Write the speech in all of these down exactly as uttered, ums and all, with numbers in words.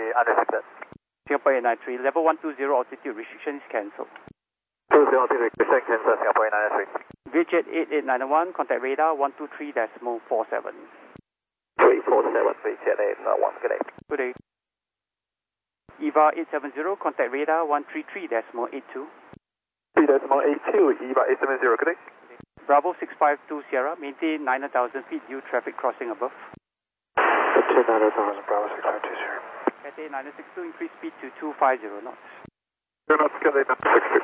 Unrestricted. Singapore eight nine three, level one two zero altitude restriction is cancelled. two zero altitude restriction cancelled, Singapore eight nine three. Vietjet eight eight nine one, contact radar one two three decimal four seven. three four seven, Vietjet eight nine one, good day. Good day. EVA eight seven zero, contact radar one three three decimal eight two. three decimal eight two, EVA eight seven zero, good day. Bravo six five two Sierra, maintain nine thousand feet, due traffic crossing above. Maintain nine thousand, Bravo six five two Sierra. Cathay nine six two, increase speed to two five zero knots. Two knots, Cathay nine six two.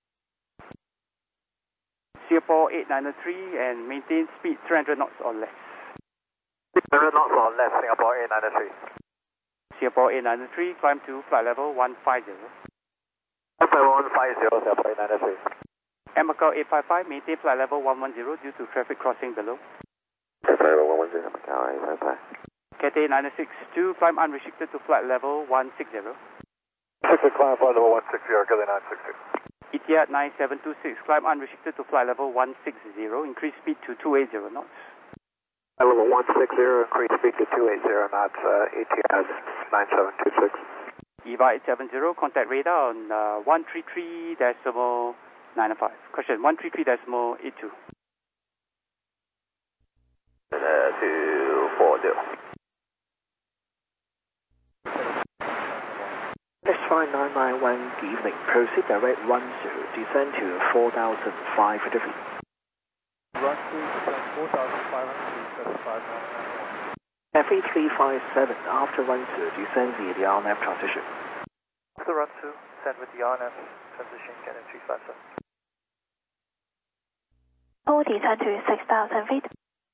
Singapore eight nine three and maintain speed three hundred knots or less. three hundred knots or less, Singapore eight nine three. Singapore eight nine three, climb to flight level one five zero. Flight level one five zero, Singapore eight nine three. Air Macau eight five five, maintain flight level one one zero due to traffic crossing below. Flight level one one zero, Macau eight five five. Cathay nine six two, climb unrestricted to flight level one six zero. Restricted climb flight level one six zero, Cathay nine six two. Etihad nine seven two six, climb unrestricted to flight level one six zero, increase speed to two eight zero knots. Flight level one six zero, increase speed to two eight zero knots, uh, Etihad nine seven two six. EVA eight seven zero, contact radar on uh, one three three decimal nine five. Question one three three decimal eight two. Uh, two four zero. X five nine nine one, good evening. Proceed direct one zero, descend to four thousand five hundred feet. Run to four thousand five hundred feet, seventy-five nine nine one. F A three five seven, after one zero, descend via the R N F transition. After run two, descend with the R N F transition, Canon three five seven. Hold descend to six thousand feet.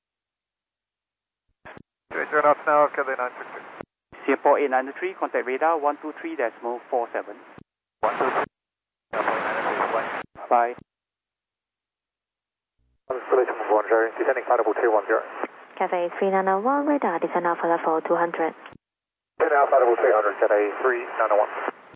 Two knots now, Canon nine six six. Singapore eight nine three, contact radar one two three decimal four seven. one two three, Singapore eight nine three, Bye. Relation one zero, descending flight level two one zero. Cathay three nine one, radar descend alpha level two hundred. Descend alpha level three hundred, Cathay three nine one.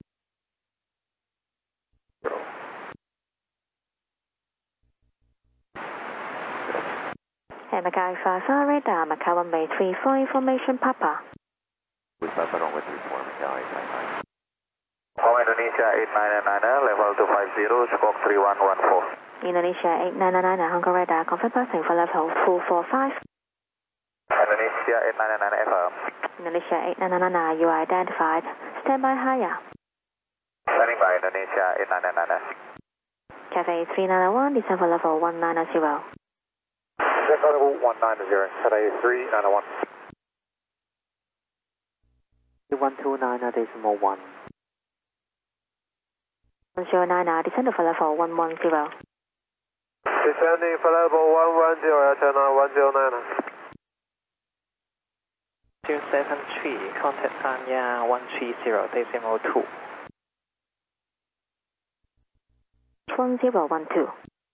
And Macau five five, radar Macau one Bay three four, information Papa. With Papa runway three four, Macau eight nine nine. From Indonesia eight nine nine, level two five zero, squawk three one one four. Indonesia eight nine nine, Hong Kong radar, confirm passing for level two four five. Indonesia eight nine nine, affirm. Indonesia eight nine nine, you are identified. Stand by higher. Standing by Indonesia eight nine nine. Cathay three nine one, descend for level one nine zero. Descend level one nine zero, Cathay three nine one. one two nine decimal one. one zero nine, descend for level one one zero. Descending for level one one zero, channel one zero nine. two seven three, contact Tanya one three zero decimal two. one zero one two.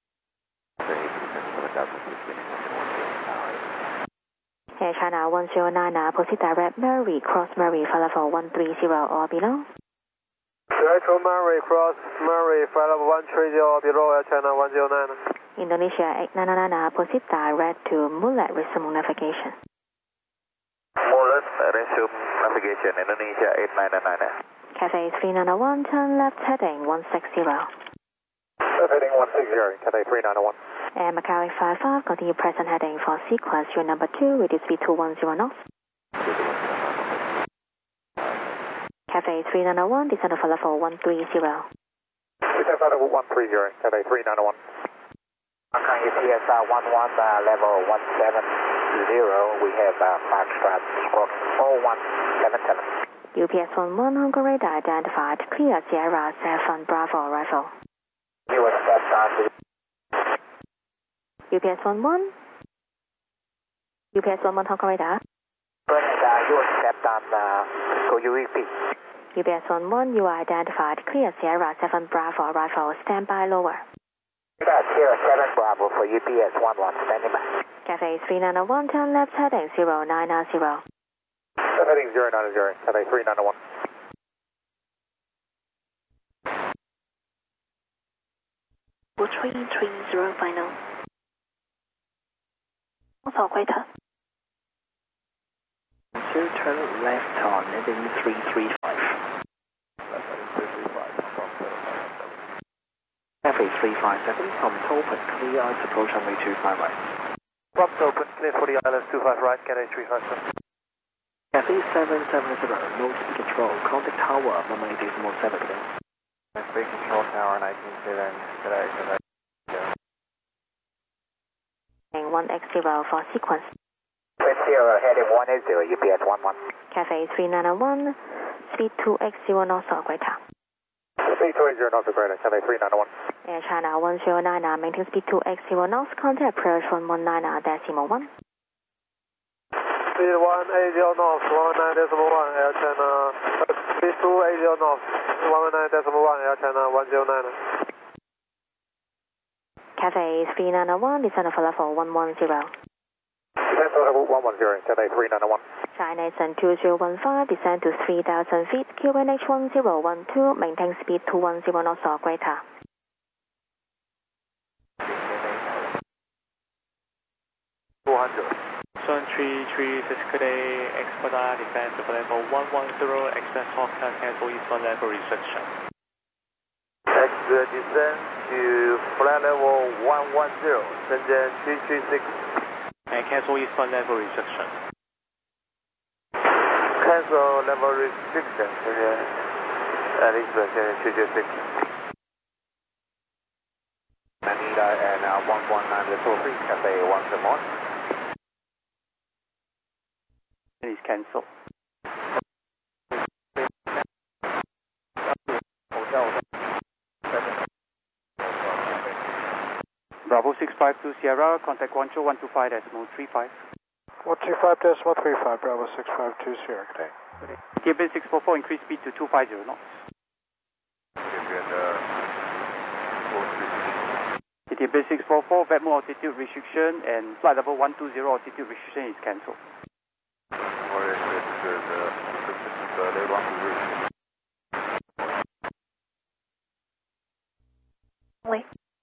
Air China one zero nine, proceed direct Murray, cross Murray for level one three zero or below. Direct to Murray, cross Murray, flight level one three zero or below, Air China one zero nine. Indonesia eight nine nine, proceed direct to Mulet, resume navigation. Mulet, resume navigation, Indonesia eight nine nine. Cathay three nine one, turn left heading one six zero. Left heading one six zero, Cathay three nine one. Air Macau eight five five, continue present heading for sequence, your number two, reduce speed to one zero knots. Cathay three nine one, descend for level one three zero. Descend for level one three zero, Cathay three nine one. Hong Kong U P S one one, uh, level one seven zero, we have uh, Mark Strat, squawk four one seven seven. U P S one one, Hong Kong radar identified, clear Sierra seven Bravo rifle. U S step U P S one one. U P S one one, Hong Kong radar. Go ahead, uh, U S step down, uh, go U E P. U P S one one, you are identified, clear Sierra seven Bravo rifle, stand by lower. Sierra seven Bravo for U P S one one, standing by. Cathay three nine one, turn left heading zero nine zero. Left heading zero nine zero, Cathay three nine one. three three zero final. Also greater. Two turn left on heading three three five. Cathay three five seven, prompt open, clear ice approach runway two five right. Prompt open, clear for the islands two five right, Cathay three five seven. Cathay seven seven zero, low speed control, contact tower, runway decimal seven below. Speed control tower nineteen seven, Cathay, Cathay. one X zero for sequence. Twin zero, heading one eight zero, U P S one one. Cathay three nine one, speed two X zero knots or greater. Speed two eight zero knots or greater, Cathay three nine one. Air China one zero nine, maintain speed two X zero knots, contact approach one one nine decimal one. Speed one eight zero knots, one nine decimal one, Air China. Speed two eight zero knots, one nine decimal one, Air China one zero nine. Cathay three nine one, descend for level one one zero. Descend for level one one zero, Cathay three nine one. China Eastern two zero one five, descend to three thousand feet, Q N H one zero one two, maintain speed two one zero knots or greater. two hundred. Sun three three six Cathay, expedite descend to level one one zero, extend Hawk Tower, cancel eastbound level restriction. Exit descend to flight level one one zero, Shenzhen three three six. And cancel eastbound level restriction. Cancel level restriction, Shenzhen, and eastbound Shenzhen three three six. Manila and uh, one one nine two three, Cathay one seven one. Is cancelled. Bravo six five two Sierra, contact Guangzhou one two five decimal three five. one two five decimal three five, Bravo six five two Sierra, Cathay. T B six four four, increase speed to two five zero knots. T B six four four, Vetmo altitude restriction and flight level one two zero altitude restriction is cancelled. Wait.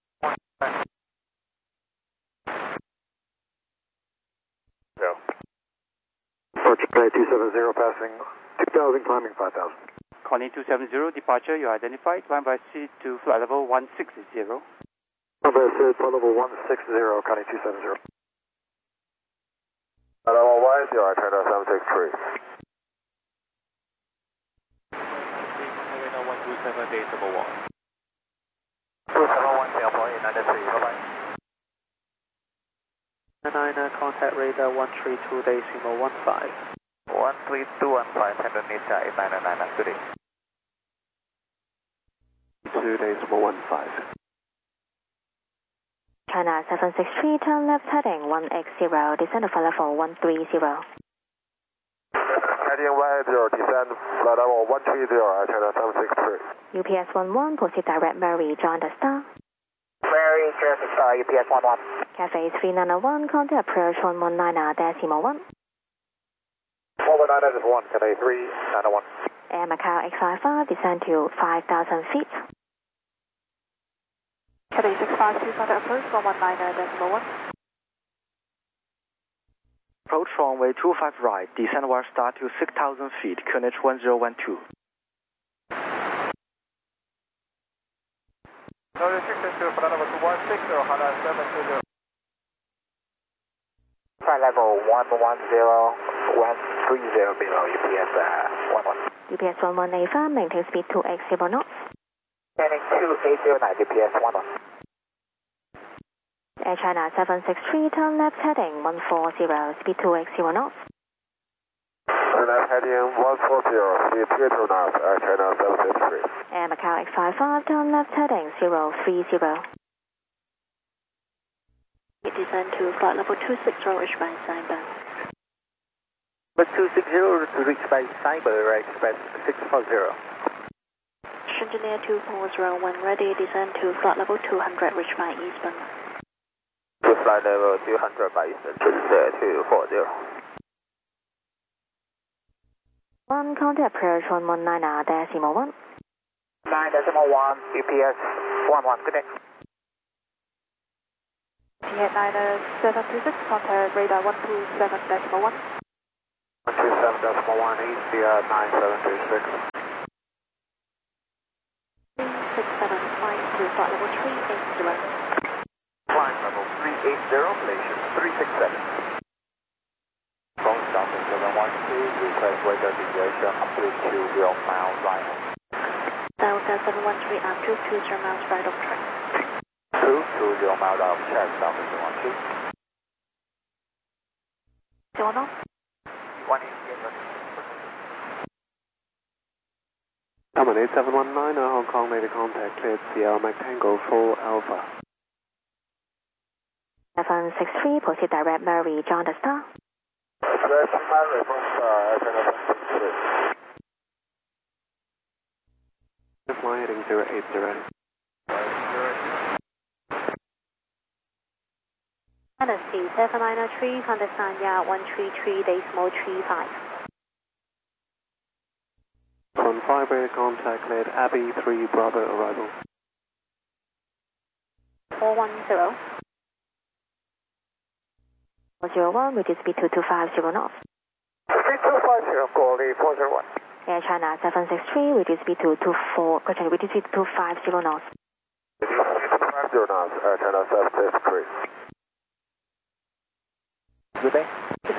Go. Approach two seven zero, passing two thousand, climbing five thousand. Connie two seven zero, departure, you are identified. Climb by seat to flight level one six zero. Number is flight level one six zero, Connie two seven zero. Flight level one zero, I turn to seven six three. one two seven decimal one. two seven one, Singapore eight nine three, bye-bye. nine contact radar one three two decimal one five. one three two one five, Indonesia eight nine nine, good day. two decimal one five. China seven six three, turn left heading one X zero, descend for level one three zero. Heading one eight zero, descend flight level one three zero, I turn to seven six three. U P S one one, proceed direct Mary, join the star. Mary, join the star, U P S one one. Cathay three nine one, contact approach one one nine decimal one. one one nine decimal one, Cathay three nine one. Air Macau X five five, descend to five thousand feet. Cathay six five two, contact approach one one nine decimal one. Approach runway two five right, descend wire start to six thousand feet, Q N H one zero one two. No restriction to flight level two one six zero, Hana seven two zero. Flight level one one zero, one three zero below, U P S uh, one one. U P S one one eight five, maintain speed two X zero knots. Heading two eight zero nine, U P S one one. Air China seven six three, turn left heading one four zero, speed two X zero knots. Turn left heading one four zero, speed two eight zero knots, Air China seven six three. Air Macau X five five, turn left heading zero three zero. Descend to flight level two six zero, reach by Cyber. But two six zero to reach by Cyber, express six four zero. Shenzhen Air two four zero, when ready, descend to flight level two hundred, reach by eastbound. To flight level two hundred by eastbound, two four zero. One contact approach one one nine decimal one. nine decimal one, U P S one one, good day. T eight nine seven two six, contact radar one two seven decimal one. one two seven decimal one, east via nine seven two six. six seven five. to flight level three eighty. Climb level three eighty, Malaysian three six seven. From Delta seven one two, request weather deviation up to two zero miles right. Delta seven one three up to two zero miles right of track. two two zero miles out of track, Delta seven one two. zero knots. one eighty. Common eight seven one nine, uh, Hong Kong made a contact, cleared Sierra Mike Tango four Alpha. seven six three, proceed direct Mary, John the Star. Direct Mary from uh, seven six three. Fly heading zero eight zero. Tennessee seven nine three, contact Sanya one three three decimal three five. On five way contact, cleared Abbey three Bravo arrival. four one zero. zero one, reduce speed to two five zero knots. Speed two five zero, quality four zero one. Air China seven six three, reduce speed to two four, question, reduce speed to two five zero knots. Reduce speed to two five zero knots, Air China seven six three. Good day.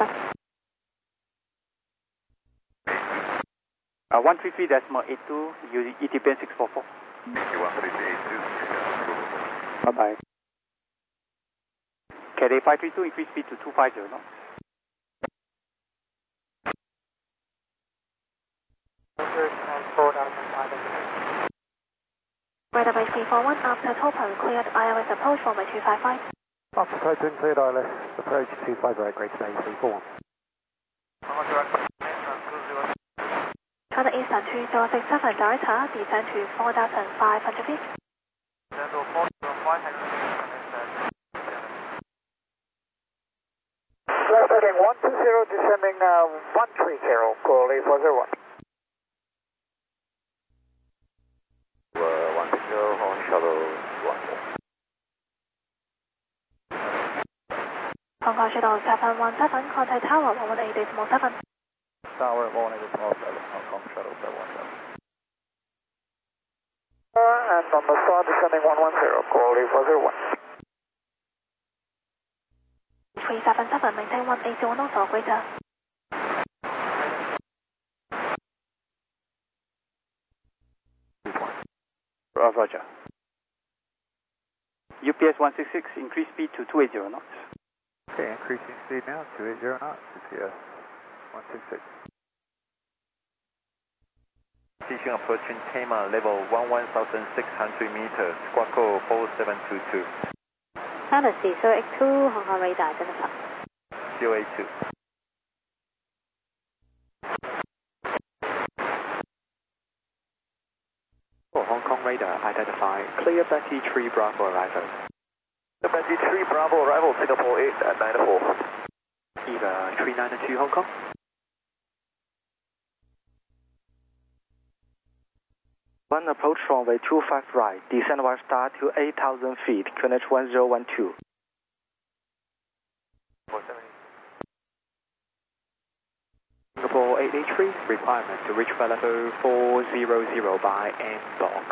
Uh, one three three decimal eight two, E T P N six four four. one three three eight two. Bye bye. K D five three two, increase speed to two five zero knots. Radar base three four one, after Topan, cleared I L S approach for two five five. After Topan, cleared I L S, approach two five zero, great day three four one. China Eastern two zero six seven, Delta, descend to four thousand five hundred feet. Left heading one two zero, descending uh, one three zero, quality four zero one. Uh, one zero, Hong Shuttle one. Hong Kong Shuttle seven one seven, contact Tower one one eight decimal seven. Tower one eight decimal seven, Hong Kong Shuttle seven one seven. Uh, and on the star, descending one one zero, quality four zero one. three seven seven, maintain one eighty knots or greater. Uh, Roger. U P S one six six, increase speed to two eighty knots. Okay, increasing speed now, two eighty knots, U P S one six six. Station approaching Tama, level one one thousand six hundred meters, squawk code four seven two two. Tennessee zero eight two, Hong Kong radar identified. zero eight two. For Hong Kong radar, identify clear Betty three Bravo arrival. Betty three Bravo arrival, Singapore eight at nine four. Eva three nine two Hong Kong. One approach runway two five right, descend one star to eight thousand feet, Q N H one zero one two. Singapore eight eight three, requirement to reach level four zero zero by N block.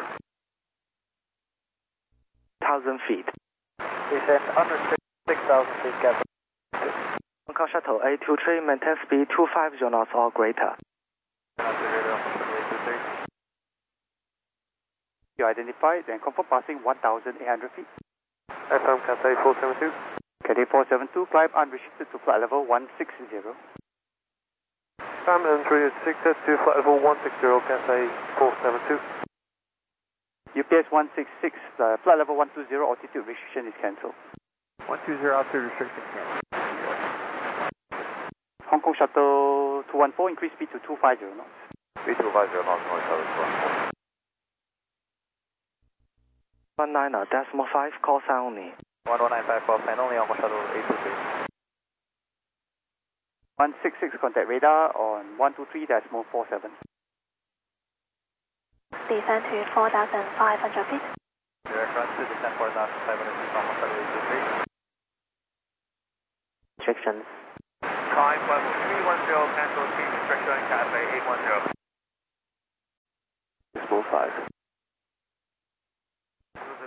one thousand feet. Descend under six thousand feet, gap. Hong Kong Shuttle eight two three, maintain speed two five zero knots or greater. You identified and confirm passing one thousand eight hundred feet. F M Cathay four seven two. K D four seven two, climb unrestricted to flight level one six zero. Sam M three six to flight level one six zero, Cathay four seven two. U P S one six six, uh, flight level one two zero, altitude restriction is cancelled. one two zero, altitude restriction cancelled. Hong Kong Shuttle two one four, increase speed to two five zero knots. Speed two five zero knots, Hong Kong Shuttle two one four. one nine decimal five, call sign only. one one nine five four, sign only, Hong Kong Shuttle eight two three. one six six, contact radar on one two three decimal four seven. Descend to four thousand five hundred feet. Direct run to descend four thousand five hundred feet, Hong Kong Shuttle eight two three. Restrictions. Climb level three one zero, cancel speed restriction, Cathay eight one zero. Decimal five.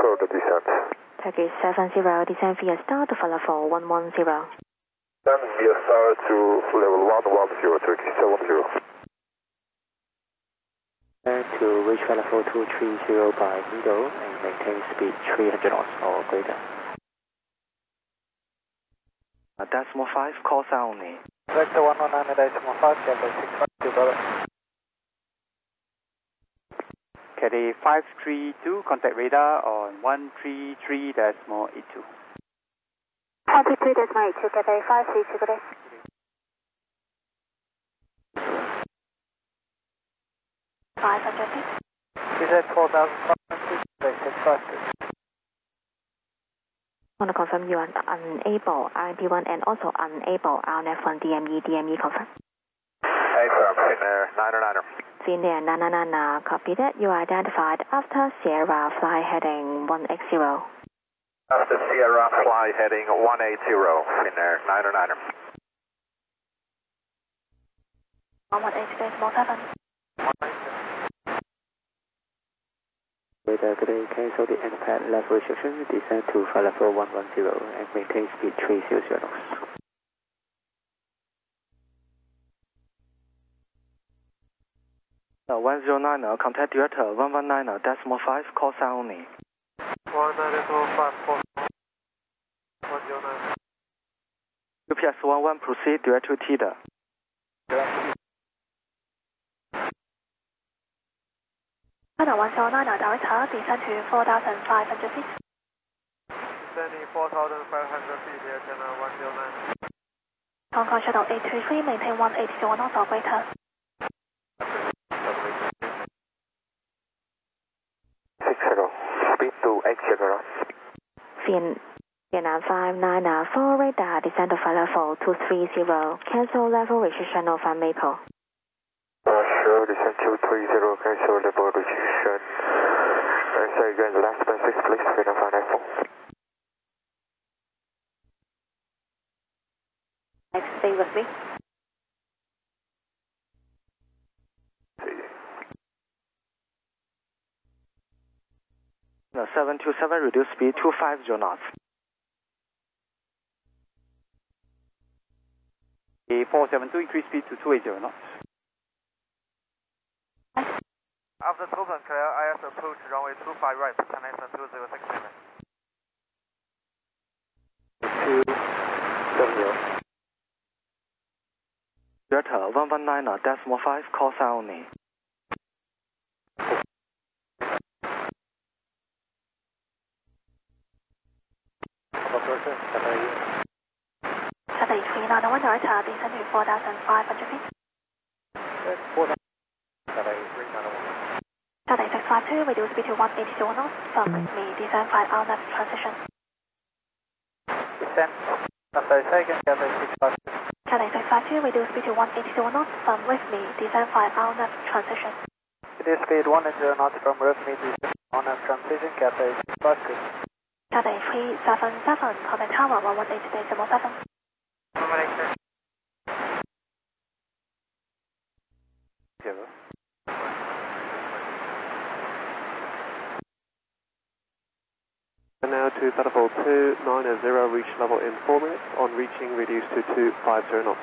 for the descent. Turkish seven zero, descend via star to follow for one one zero. Then via star to level one one zero, Turkish seven zero. And to reach level two three zero by middle and maintain speed three hundred knots or greater. Uh, decimal five, call sign only. Vector one one nine decimal five, Cathay six five two, brother. Cathay five three two, contact radar on one three three decimal eight two. one three three decimal eight two, Cathay five three two, good day. five hundred feet. Is that four thousand five hundred, Cathay six five two. I want to confirm you are unable R M P one and also unable R N F one D M E, D M E confirm. Hey, firm, Finnair niner niner. Finnair niner niner, copy that. You are identified after Sierra, fly heading one X zero. After Sierra, fly heading one eight zero, Finnair niner niner. one one eight decimal seven. Radar, good day, cancel the end pad level restriction, descend to flight level one one zero and maintain speed three hundred knots. Uh, one zero nine, uh, contact director one one nine decimal five, call sign only. one nine decimal five, call one zero nine. U P S one one, proceed direct to T D A. China one zero nine, director, descend to four thousand five hundred feet. Descending four thousand five hundred feet, Air China one zero nine. Hong Kong Shuttle eight three three, maintain one eight zero knots or greater. six zero, speed to eight zero. Fin Vietnam five nine four, radar, descend to flight level two three zero, cancel level restriction of Maple. Uh, sure, descend two three zero, cancel level restriction. Uh, say again, the last band six, please, Vietnam five nine four. Next, stay with me. No, seven two seven, reduce speed two five zero knots. four seven two, increase speed to two eighty knots. After token clear, I S approach runway two five right, Canadian two zero six seven. two seven zero. Delta one one nine decimal five, call sign only. Cathay three nine one, director, descend to four thousand five hundred feet. Cathay six five two, reduce speed to one eighty knots, from me, descend flight R N F transition. Descend. After second, Cathay six five two. Cathay six five two, reduce speed to one eighty knots, from with me, descend flight R N F transition. Reduce speed one eighty knots from roof me, descend on a transition, Cathay six five two. Cathay three seven seven, contact tower one one eight decimal seven. And now to Butterfly two nine zero, reach level in four minutes. On reaching, reduce to two five zero knots.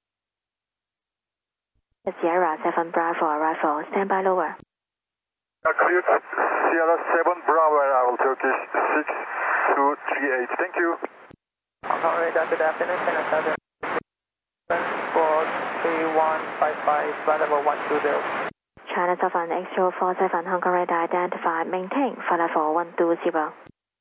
Sierra seven Bravo arrival, stand by lower. Cleared Sierra seven Bravo arrival, Turkish six two three eight. Thank you. Hong Kong radar, good afternoon, China seven four three one five five, flight level one two zero. China seven X zero four seven, Hong Kong radar identified, maintain flight level one two zero.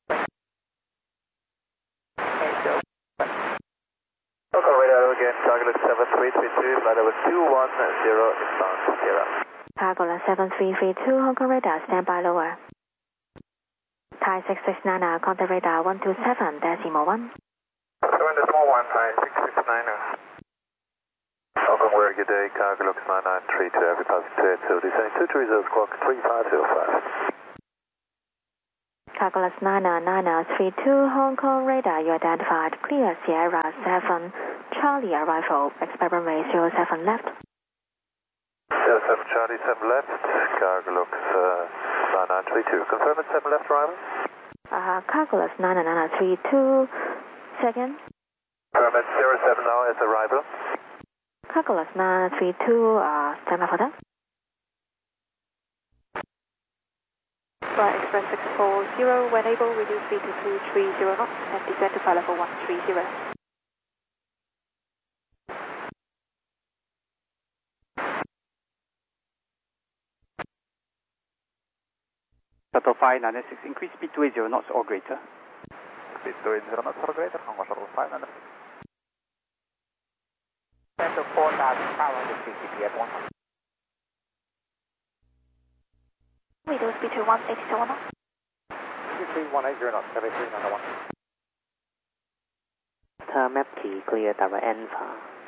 Hong Kong radar again, target seven three three two, flight level two one zero, inbound Sierra. Cargola seven three three two, Hong Kong radar, stand by lower. Thai six six nine, contact radar one two seven decimal one. seven decimal one, Thai six six nine. Hong Kong, very good day, cargo looks nine nine three two, every passenger to descending two three zero, squawk three five zero five. Cargola nine nine three two, Hong Kong radar, you identified, clear Sierra seven, Charlie arrival, expect runway zero seven left. zero seven Charlie seven left, cargo looks uh, nine nine three two, confirm it's seven left arrival. Uh, Calculus nine nine three two, second. Permit zero seven now as arrival. Calculus nine three two, uh, stand by for that. Flight Express six four zero, when able, reduce speed to two three zero knots and descend to flight level one three zero. Shuttle five nine six, increase speed to eight zero knots or greater. Speed to eight zero knots or greater, Congo Shuttle five nine six. Center four thousand five hundred fifty P F one. Reduce speed to one eighty knots. two three one eight zero knots, Quebec three nine one. Turn map key clear direct Alpha.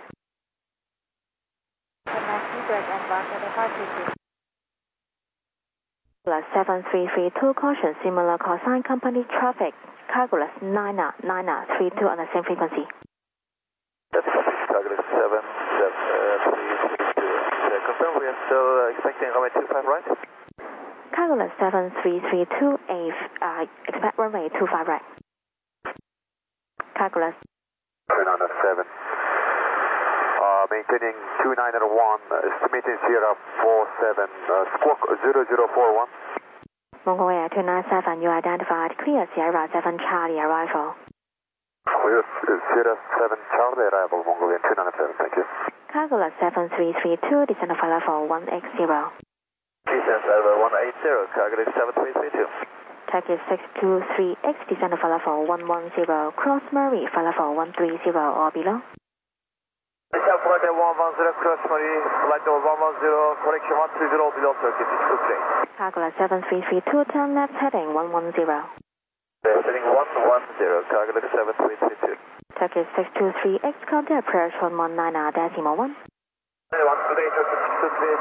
Direct Alpha, seventy-five two three. Calculus seven three three two, caution, similar call sign, company traffic. Calculus nine nine three two on the same frequency. That's Calculus seven three three two. Confirm we are still uh, expecting runway two five right? Calculus seven three three two, A, uh, expect runway two five right. Calculus two nine seven. Uh, maintaining two nine one, estimating Sierra four seven, uh, squawk zero zero four one. Mongol Air two nine seven, you identified clear Sierra seven Charlie arrival. Clear Sierra seven Charlie arrival, Mongol Air two nine seven, thank you. Calculus seven three three two, descend to flight level one eight zero. Descent level one eight zero, Calculus seven three three two. Turkish six two three X, descend to flight level one one zero, cross Murray, flight level one three zero or below. Flight one one zero, cross Murray, flight one one zero, correction one three zero, below Turkish six two three. Calculus seven three three two, turn left heading one one zero. Heading one one zero, Calculus seven three three two. Turkish six two three X, contact approach one one nine decimal one. one today, Turkish six two three.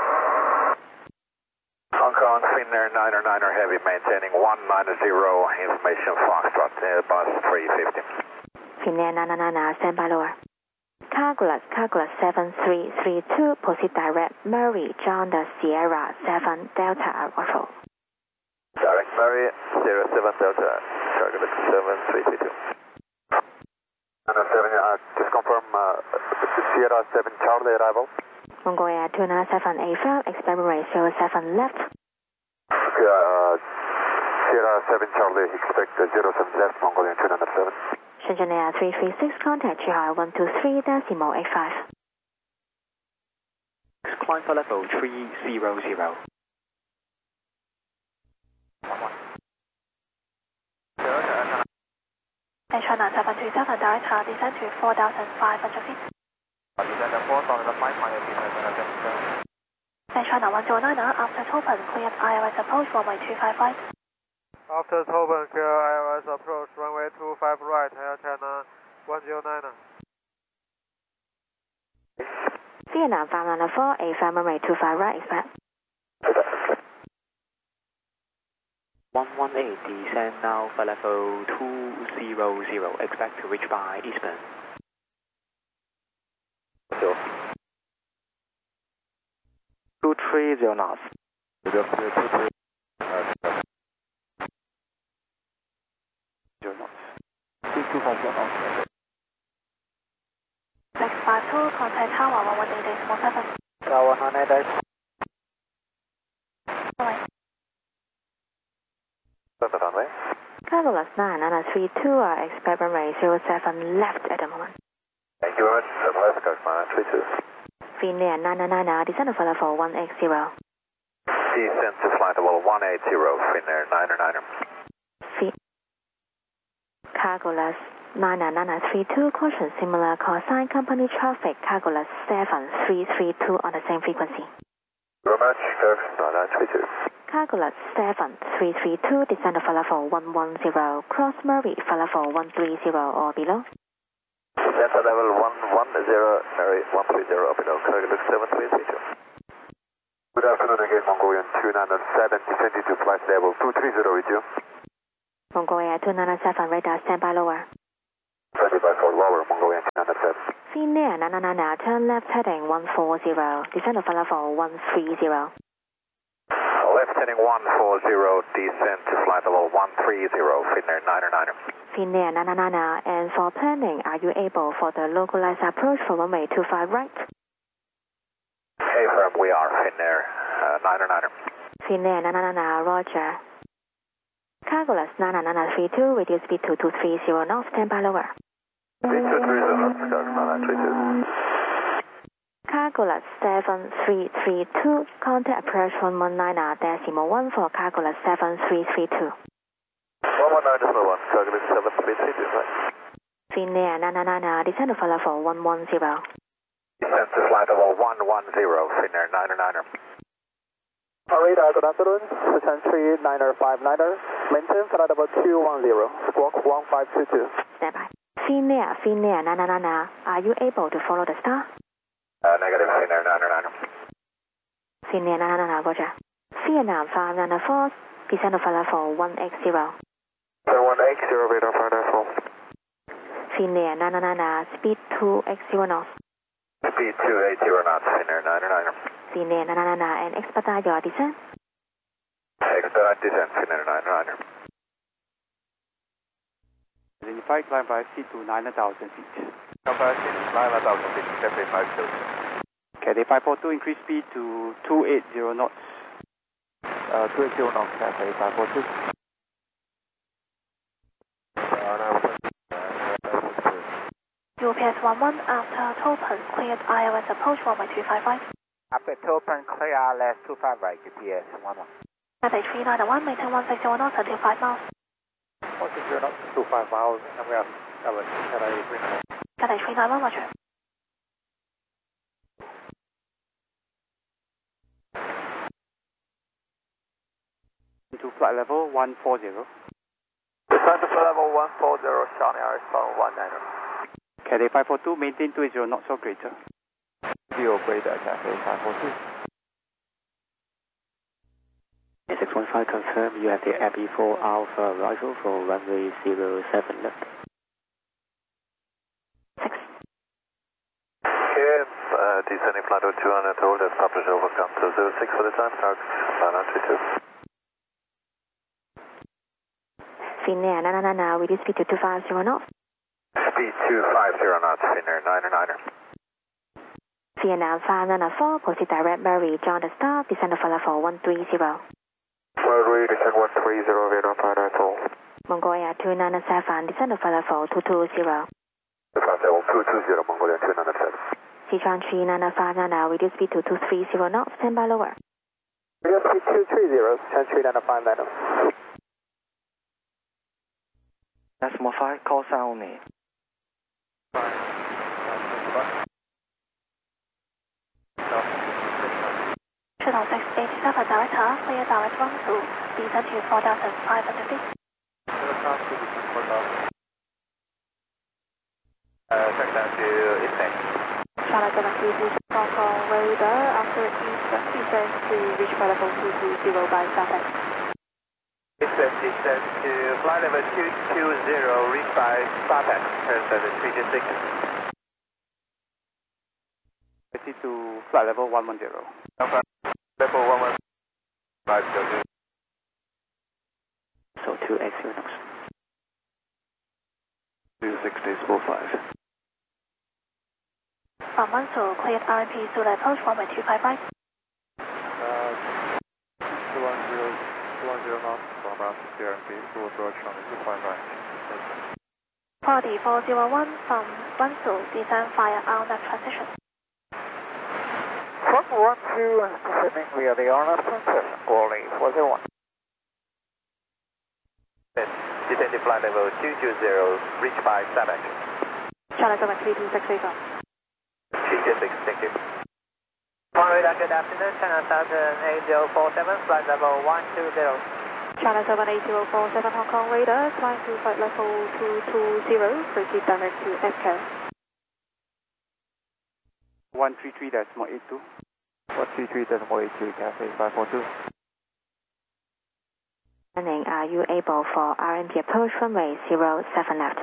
Hong Kong, Finnair niner niner heavy, maintaining one nine zero, information Foxtrot, Airbus three fifty. Finnair nine nine nine, stand by lower. Calculus, Calculus seven three three two, proceed direct Murray, John the Sierra seven Delta arrival. Direct Murray, zero seven Delta, Calculus seven three three two. nine seven, uh, just confirm uh, Sierra seven Charlie arrival. Mongol Air two nine seven, A flight, expect ratio seven left. Okay, uh, Sierra seven Charlie, expect uh, zero seven left, Mongol Air two nine seven. Shenzhen Air three three six, contact Zhuhai one two three decimal eight five. Climb for level three zero zero. China seven two seven, direct uh, descend to four thousand five hundred feet. Descend to four thousand five hundred feet. China one zero nine, after open, cleared I L S approach runway two five right. After Tauben, clear I L S approach, runway two five right, Air China one zero nine. Vietnam five nine four, A flight runway two five right, expect. one one eight, descend now for level two zero zero, expect to reach by Eastern. two three zero knots. Zero knots. two two five zero knots. six five two, contact Tower one one eight decimal seven. Tower one eight eight. Runway. Runway. Calculus nine nine three two, uh, expect runway zero seven left at the moment. Thank you very much. Left, Calculus nine three two. Finnair nine nine nine, descend to flight level one eight zero. Descent to flight level one eight zero, Finnair niner niner. Fi Calculus nine nine three two, caution, similar call sign, company traffic. Calculus seven three three two on the same frequency. Very much, Calculus nine three two. Calculus seven three three two, descend to flight level one one zero, cross Murray, flight level one three zero or below. Descent at level one one zero, Murray one three zero or below, Calculus seven three three two. Good afternoon again, Mongolian two nine seven, descending to flight level two three zero with you. Mongolia two nine seven, radar standby lower. Standby for lower, Mongolian two nine seven. Finnair nine nine nine, turn left heading one four zero, descend to flight level one three zero. Left descending one four zero, descend to flight level one three zero, Finnair niner niner. Finnair niner niner, and for planning, are you able for the localized approach for runway two five right? Hey, firm, we are Finnair uh, niner niner. Finnair niner niner, roger. Cargolus niner niner three two, reduce speed to two three zero knots, stand by lower. two two three zero knots, Cargolus niner niner three two. Cargolus seven three three two, contact approach one one nine decimal one for Cargolus seven three three two. one one nine decimal one, Cargolus seven three three two, right? Finnair niner niner, descend to flight level one one zero. Descend to flight level one one zero, Finnair niner niner. Radar, good afternoon, Sichuan three niner five niner, maintain flight level two one zero, squawk one five two two. Stand by. Finnair, Finnair niner niner, are you able to follow the star? Uh, negative, Finnair niner niner. Finnair niner niner, roger. Vietnam five nine four, descend to flight level one eight zero. one eight zero, radar five nine four. Finnair niner niner, speed two eight zero knots. Speed two eight zero knots, Finnair niner niner. Finnair niner niner, and expedite your descent. Expedite descent, Finnair niner niner. Identify climb by speed to nine thousand feet. Climb by speed to nine thousand feet, Cathay five two. Cathay five four two, increase speed to two eight zero knots. Uh, two eight zero knots, Cathay five four two. U P S one one, after Topen, cleared I L S approach runway two five right. After Topen, clear I L S two five right, G P S one one. Cathay three nine one, maintain one six zero knots until five miles. one six zero knots, two five miles, and we have Ellen, Cathay three nine one. Cathay three nine one, roger. To flight level one four zero. Descend to flight level one four zero, Shawnee Arizona one niner. Cathay five four two, maintain two eight zero knots or greater. Zero greater, Cathay five four two. six one five, confirm you have the Abbey four Alpha arrival for runway zero seven left. Six. Okay, uh, descending flight level two hundred, hold as published over to zero six for the time, Target nine nine three two. Finnair niner niner, reduce speed to two five zero knots. Speed two five zero knots, Finnair niner niner. Vietnam five nine four, proceed direct Mary, John the Star, descend to flight level one three zero. Mary, descend one three zero, Vietnam five nine four. Mongolia two nine seven, descend to flight level two two zero. Flight level two two zero, Mongolia two nine seven. Sichuan three nine five nine, reduce speed to two three zero knots, stand by lower. Reduce speed two three zero, Sichuan three nine five niner. Decimal five, call sign only. Shuttle six eighty-seven, director, clear direct run to descend to four thousand five hundred feet. Uh, check down to Eastern. Charlie seven three two, Hong Kong radar, after eastern descend to reach flight level two two zero by Southend. Eastern descend to flight level two two zero, reach by Southend, turn service three two six. Proceed to flight level one one zero. Level one one five zero. So two eight zero knots. two six decimal five. From Munster, cleared R M P Sula approach runway two five right. Uh, two one zero, two one zero knots from R M P, full approach runway two five right. Party four zero one from Munster, descend via R N F transition. Front one two, descending via the R N F transition, quality four zero one. Descend to flight level two two zero, reach by Southend. Charlie seven three two six eight zero. three two six, thank you. Florida, good afternoon, China Southern eight zero four seven, flight level one two zero. China seven eight zero four seven, Hong Kong radar, climb to flight level two two zero, proceed direct to S C A R. one three three decimal eight two. one three three decimal eight two, Cathay five four two. Planning, are you able for R M P approach runway zero seven left?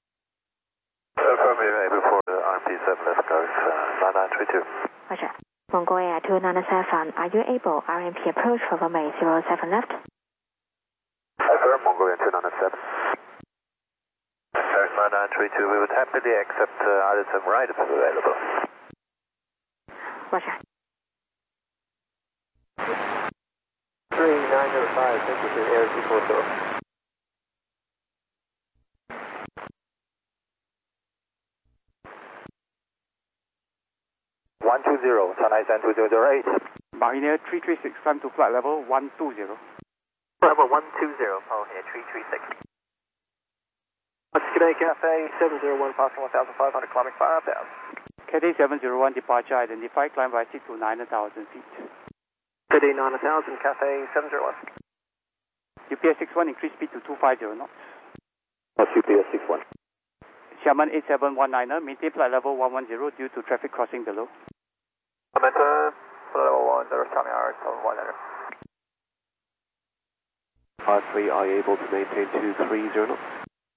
Confirm you're able for the R M P seven left, goes uh, nine nine three two. Roger. Mongolia two nine seven, are you able R M P approach for runway zero seven left? Affirm, Mongolia two nine seven. nine nine three two, we would happily accept uh, either some right if available. Roger. three nine zero five, thank you to Air two four zero. one two zero, China Eastern two zero zero eight. Mariner three three six, climb to flight level one two zero. Level one two zero, follow here, three three six. Today, Cafe seven zero one, passing one thousand five hundred, climbing five thousand. Cathay seven zero one, departure identified, climb by seat to nine thousand feet. Today, nine thousand, Cafe seven zero one. U P S six one, increase speed to two fifty knots. That's U P S six one. Xiamen eight seven one niner, maintain flight level one one zero due to traffic crossing below. Momentum, flight level one zero, timing hour seven one niner. R three, are you able to maintain two three zero knots?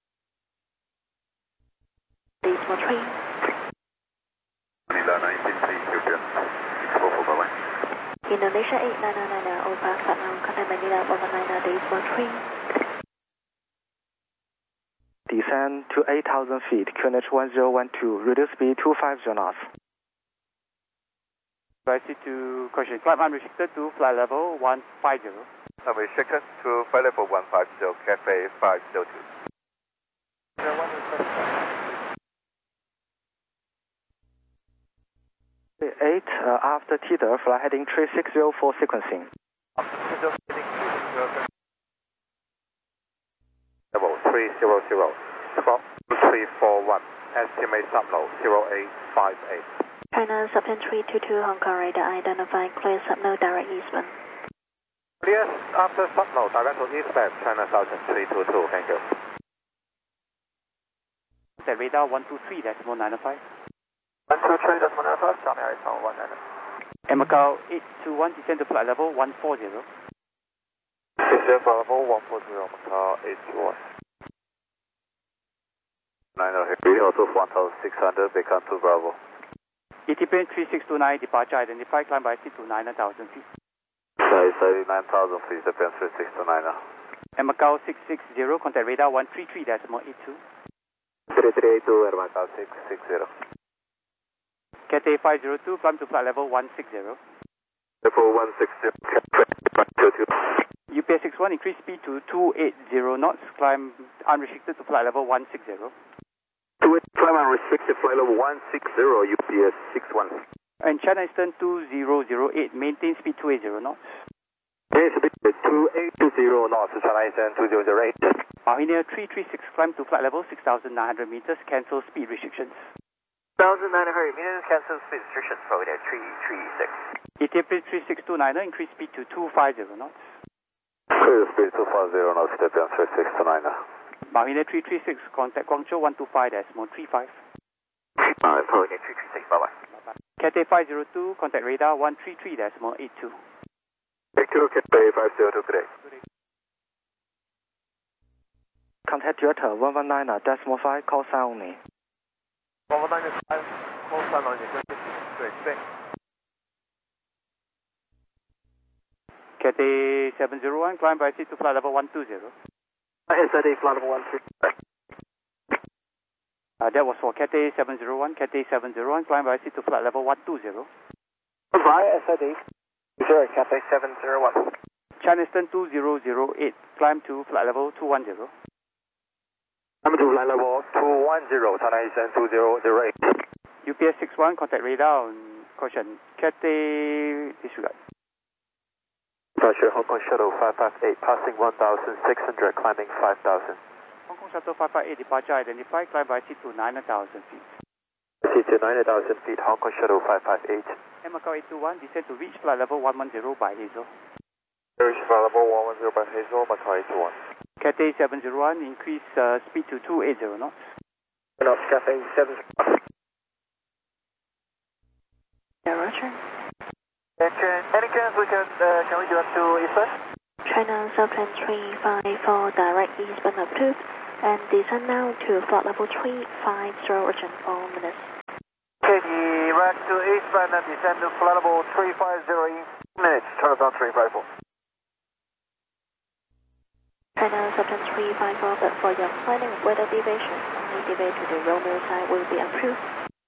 Decimal three. Manila nineteen three, Ethiopian six four four, bye bye. Indonesia eight nine nine nine, over Vietnam, contact Manila one one nine, decimal three. Descend to eight thousand feet, Q N H one zero one two, reduce speed two fifty knots. Proceed to caution, climb unrestricted to flight level one fifty. Unrestricted to flight level one fifty, Cafe five zero two. eight, uh, after teeter, fly heading three six zero for sequencing. Level three zero zero, squawk three four one, estimate subload zero eight five eight. China Subten three two two, Hong Kong radar identified, clear subnode direct eastbound. Yes, after subload, direct to eastbound, China Southern three two two, thank you. That radar one two three, decimal nine five. one two three, decimal nine five, timing hour seven one niner. And Macau eight two one, descend to flight level one forty. Descend flight level one forty, Macau eight two one. niner here, reading also one thousand six hundred, become two Bravo. E T plane three six two nine, departure identified, climb by seat to nine thousand feet. Sorry, sorry, nine thousand feet, Japan three six two nine. And Macau six six zero, contact radar one three three, decimal eight two. three three eight two, Macau six six zero. Cathay five zero two, climb to flight level one sixty. Level one sixty, five two two. U P S six one, increase speed to two eighty knots, climb unrestricted to flight level one sixty. two eighty, climb unrestricted, flight level one sixty, U P S six one. And China Eastern two zero zero eight, maintain speed two eighty knots. Yes, two eight zero knots, China Eastern two zero zero eight. Mariner three three six, climb to flight level six thousand nine hundred meters, cancel speed restrictions. six thousand nine hundred meters, cancel speed restrictions, follow there, three three six. Ethiopian three six two niner, increase speed to two fifty knots. Clear speed two fifty knots, Ethiopian three six two niner. Mariner three three six, contact Guangzhou one two five, decimal three five. Alright, follow there, three three six, bye bye. Cathay five zero two, contact radar one three three, decimal eight two. Thank you, Cathay five zero two, good day. Contact Delta one one nine, decimal five, call sign only. one one nine five, call sign only, great, thanks. Cathay seven zero one, climb by seat to flight level one two zero. S I D, flight level one three. Uh, that was for Cathay seven zero one, Cathay seven zero one, climb by seat to flight level one two zero. Via S I D, zero, Cathay seven zero one. China Eastern two zero zero eight, climb to flight level two one zero. I'm to flight level two one zero, China Eastern two zero zero eight. U P S six one, contact radar on caution. Cathay disregard. Roger, Hong Kong Shuttle five five eight, passing one thousand six hundred, climbing five thousand. Hong Kong Shuttle five five eight, departure identified, climb by seat to nine thousand feet. Seat to nine thousand feet, Hong Kong Shuttle five five eight. And Macau eight two one, descend to reach flight level one one zero by Hazel. Reach flight level one one zero by Hazel, Macau eight two one. Cathay seven zero one, increase uh, speed to two eighty knots. Knots, Cathay seven zero one. Yeah, Roger. Any chance we can, uh, can we do up to eastbound? China Southern three five four, direct eastbound approved, and descend now to flight level three five zero, return four minutes. Okay, direct to eastbound and descend to flight level three five zero in minutes. Turn us on three five four. China Subject three five four, but for your planning weather deviation, only deviate to the Romeo side will be approved.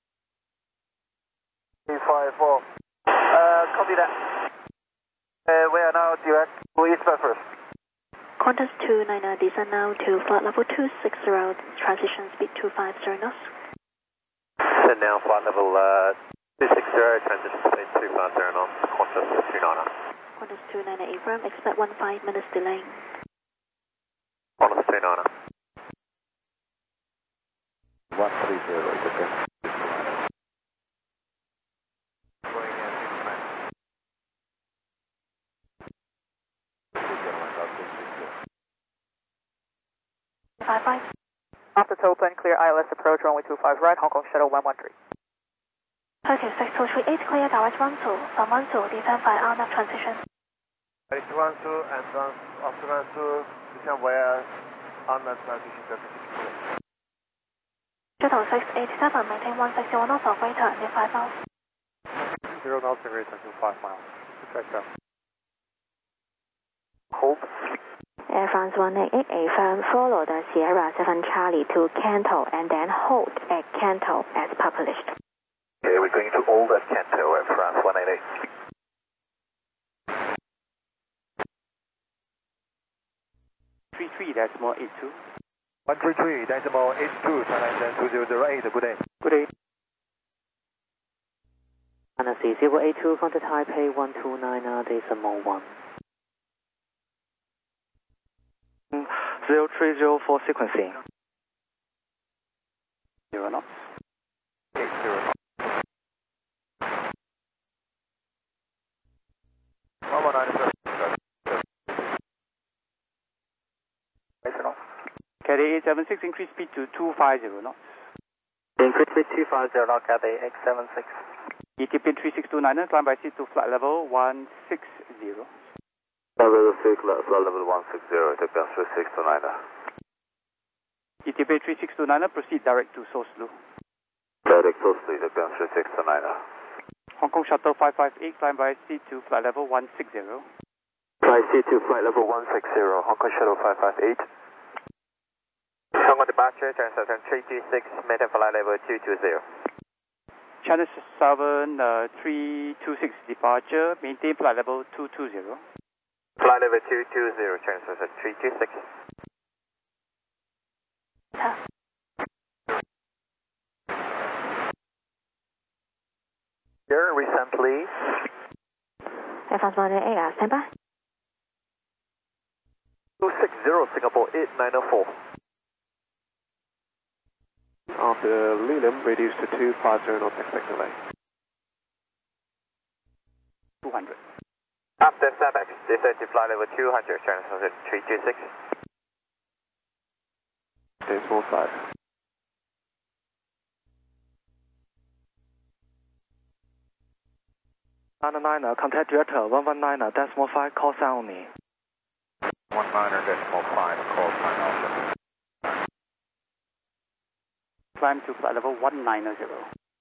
three five four. Uh, copy that. Uh, we are now direct to eastbound first. Qantas two niner, descend now to flight level two six zero, transition speed two five zero knots. Send now flight level uh, two six zero, transition speed two five zero knots, Qantas two niner. Qantas two niner affirm, expect one five minutes delay. Qantas two niner. one three zero is okay. Five five. After open, clear I L S approach runway two five right, Hong Kong Shuttle one one three. Turkish six two three eight, clear direct one two, from one two, descend by R N A V transition. It's one two and one after one two, descend via on the transition surface. Shuttle six eight seven, maintain one six zero knots or greater, near five miles. Zero knots and greater to five miles. Check down. Hold. Air France one eight eight affirm, follow the Sierra seven Charlie to Canto and then hold at Canto as published. Okay, we're going to hold at Canto at France one eight eight. three three decimal eight two. one three three decimal eight two, Thailand two zero zero eight, good day. Good day. China C zero eight two, contact Taipei one two nine decimal one. zero three zero four sequencing. Zero knots. eight zero knots. one one nine seven. Cathay eight seven six, increase speed to two five zero knots. Increase speed two five zero knots, Cathay eight seven six. E T P three six two niner, climb by seat to flight level one six zero. Level six, flight level one six zero, take down three six two niner. E T P three six two niner, proceed direct to Soslu. Direct Soslu, take down three six two niner. Hong Kong Shuttle five five eight, climb by seat to flight level one six zero. Flight C two, flight level one six zero, Hong Kong Shuttle five five eight. Hong Kong departure, transition three two six, maintain flight level two two zero. China Southern uh, three two six departure, maintain flight level two two zero. Flight level two two zero, transition three two six. Here, recently. Air France one eight eight, stand by. two six zero, Singapore eight nine zero four. After Lilium, reduce to two five zero knots, expect delay. two hundred. After Samex, descend to flight level two hundred, transition three two six. Decimal five. Niner niner, contact Delta one one niner decimal five, call sign only. one niner decimal five, call sign only. Climb to flight level one nine zero.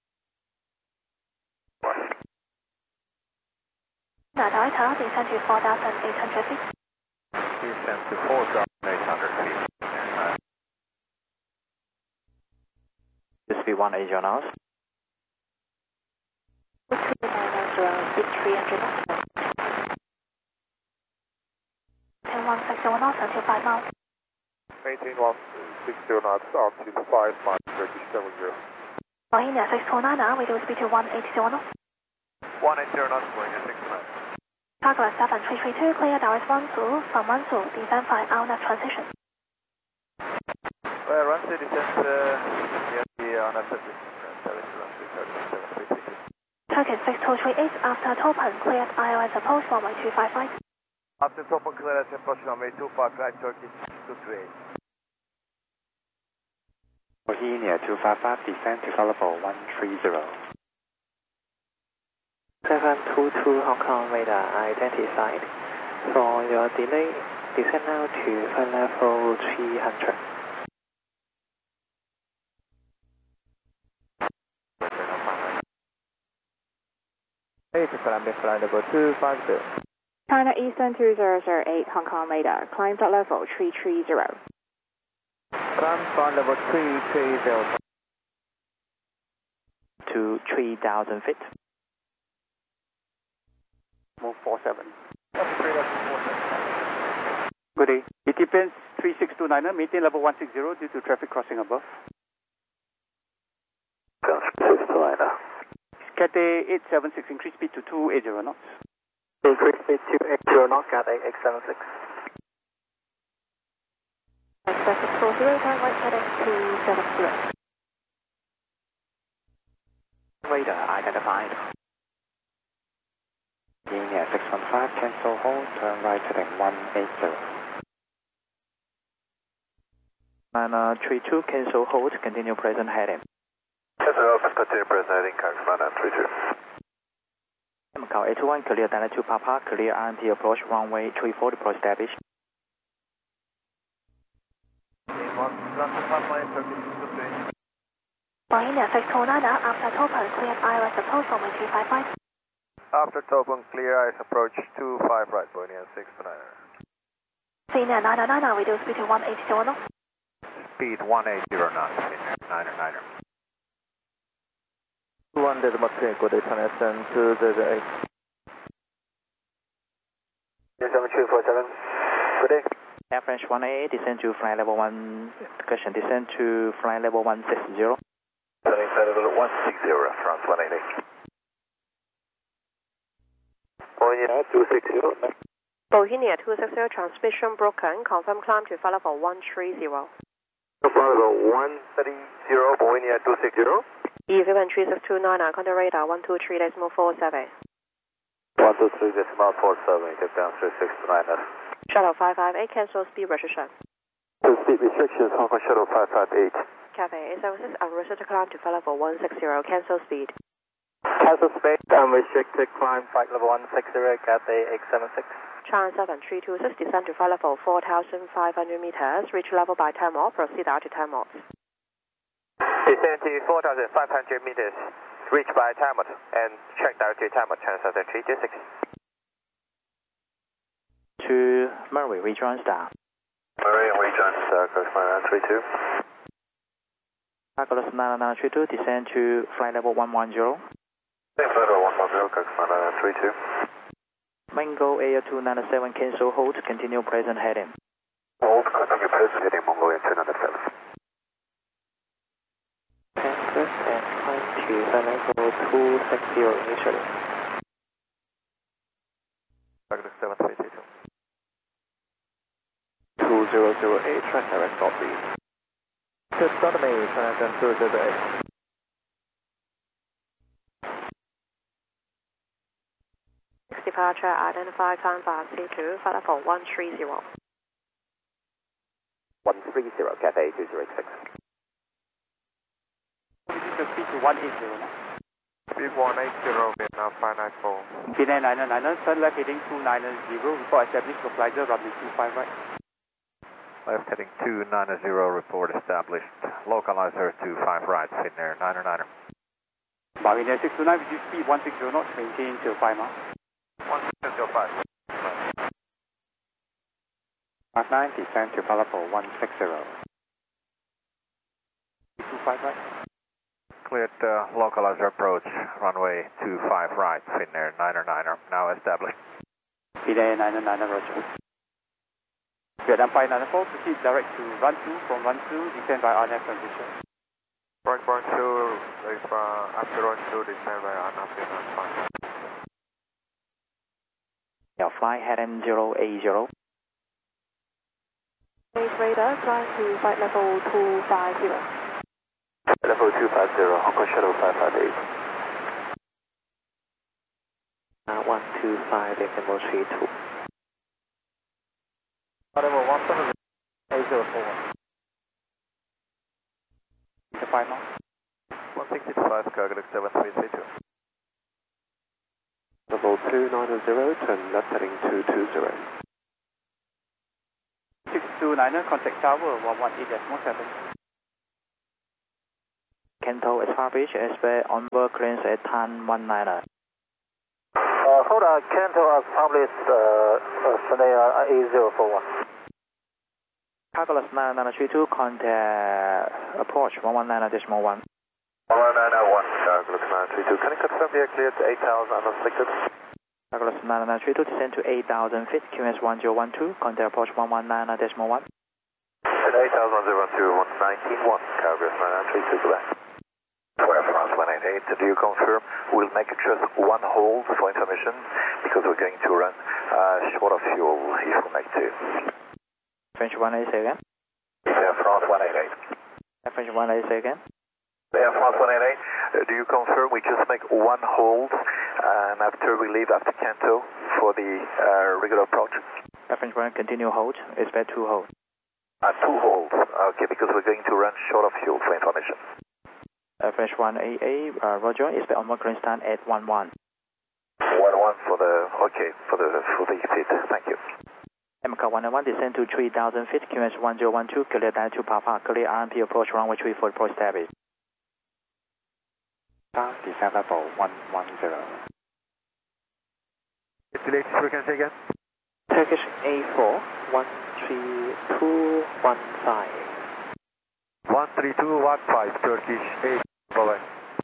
Delta, descend to four thousand eight hundred feet. Descend to four thousand eight hundred feet. Speed one eight zero knots. Speed three hundred knots. And one six zero knots until five miles. Maintain one six zero knots until five miles, British seven zero. India six two nine, reduce speed to one eight zero knots. one eight zero knots, going at six nine. Cargo seven three three two, clear direct one two, from one two, descend by R N A V transition. Well, run to descent, uh, yeah, the R N A V transition, Turkish six two three eight, after Topan, cleared I L S approach runway two five five. After Topan, clear approach runway two five five, Turkish two three eight. Bohemia two five five, descend to flight level one three zero. seven two two Hong Kong radar identified. For your delay, descend now to flight level three hundred. eight, climb flight level two five zero. China Eastern two zero zero eight, Hong Kong radar, climb flight level three three zero. Climb flight level three three zero. To three thousand feet. Move four seven. Good day. Ethiopian three six two niner, maintain level one six zero due to traffic crossing above. three six two niner. Cathay eight seven six, increase speed to two eighty knots. Increase speed to eight zero knots, Cathay eight seven six. Express six four zero, turn right heading two seven zero. Radar identified. Linear six one five, cancel hold, turn right heading one eight zero. Niner three two, cancel hold, continue present heading. Cancel hold, continue present heading, Kang's niner three two. Macau eight two one, clear Dana two Papa, clear R M P approach, runway three four, deploy established. Linear six two niner, after Topan, clear I L S approach, runway two five five. After Topan, clear ice approach two five right, Linear six two niner. Linear niner niner, reduce speed to one eighty knots. Speed one eighty knots, niner niner. one decimal three, good day, China Eastern two zero zero eight. seven two four seven, good day. Air French one eight, descend to flight level one, question, descend to flight level one six zero. Turning flight level one six zero, France one eighty. Bohemia two six zero. Bohemia two six zero, transmission broken, confirm climb to flight level one three zero. Flight level one three zero, Bohemia two six zero. Ethiopian three six two niner, contact radar one two three decimal four seven. one two three decimal four seven, get down three six two niner. Shuttle five five eight, cancel speed restriction. To speed restrictions, Hong Kong Shuttle five five eight. Cathay eight seven six, unrestricted climb to flight level one six zero, cancel speed. Cancel speed, unrestricted climb, flight level one six zero, Cathay eight seven six. China seven three two six, descend to flight level four thousand five hundred meters, reach level by time off, proceed out to time off. Descend to four thousand five hundred meters, reach by time off, and check down to time off, China seven three two six. To Murray, rejoin star. Murray, rejoin star, Coast nine three two. Calculus nine nine three two, descend to flight level one one zero. Flight level one one zero, Coast nine three two. Mango Air two nine seven, cancel hold, continue present heading. Hold, continue present heading, Mango Air two nine seven. Cancel and climb to flight level two six zero initially. Calculus seven three two. two zero zero eight, track direct northeast. Good start me, China Eastern two zero zero eight. Departure identified, climb fast C two, flight level one three zero. one three zero, Cathay two zero six. Reduce the speed to one eighty knots. Speed one eighty, Vietnam five nine four. Vietnam niner niner, turn left heading two nine zero, report established, localizer, runway two five right. Left heading two nine zero, report established. Localizer two five right, Finnair niner niner. Mariner six two nine, reduce speed one six zero knots, maintain till five miles. one six zero five. Mark nine, descend to flight level one six zero. two five right. Cleared uh, localizer approach, runway two five right, Finnair niner niner, now established. Finnair niner niner, roger. Vietnam five nine four, proceed direct to run two, from run two, descend by R N F transition. Point point two, if uh, after run two, descend by R N F, that's fine. Now fly heading zero eight zero. Base radar, climb to flight level two five zero. Level two five zero, Hong Kong Shuttle five five eight. Uh, one two five, decimal three two. Level one seven eight zero four. The five miles. one sixty five, Calculus seven three three two. Level two nine zero, turn left heading two two zero. six two niner, contact tower one one eight decimal seven. Kento established, expect onboard clearance at tan one niner. report, uh, Kanto has published uh, uh, scenario A zero four one. Calculus nine nine three two, contact approach one one nine decimal one. one one nine one, Calculus nine three two. Can you confirm we are cleared to eight thousand unrestricted? Calculus nine nine three two, descend to eight thousand feet, Q S one zero one two, contact approach one one nine decimal one. At eight thousand two one nineteen one, Calculus nine nine three two, correct. For Air France one eight eight, do you confirm we'll make just one hold for information because we're going to run uh, short of fuel if we make two. French one eight, say again. Air France one eight eight. French one eight, say again. Air France one eight eight, uh, do you confirm we just make one hold and after we leave after Kanto for the uh, regular approach? French one, continue hold, expect two hold. Uh, two holds, okay, because we're going to run short of fuel for information. Uh, French one eight eight, uh, Roger, expect on clearance stand at one one. one one for the, okay, for the, for the seat, thank you. M C A one one, descend to three thousand feet, Q S one zero one two, clear direct to Papa, clear R M P approach runway three four, approach David. Descent level one one zero. It's the latest frequency again? Turkish A four, one three two one five. one three two one five, Turkish A four, bye-bye.